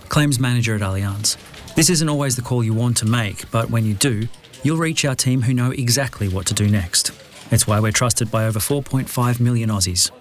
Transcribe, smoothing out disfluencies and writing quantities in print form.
Claims Manager at Allianz. This isn't always the call you want to make, but when you do, you'll reach our team who know exactly what to do next. It's why we're trusted by over 4.5 million Aussies.